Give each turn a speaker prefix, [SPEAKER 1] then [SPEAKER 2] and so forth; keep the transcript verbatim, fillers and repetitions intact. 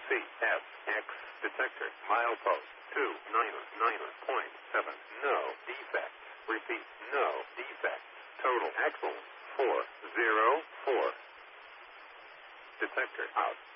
[SPEAKER 1] C S X detector milepost two nine nine point seven. No defect. Repeat. No defect. Total axle four zero four. Detector out.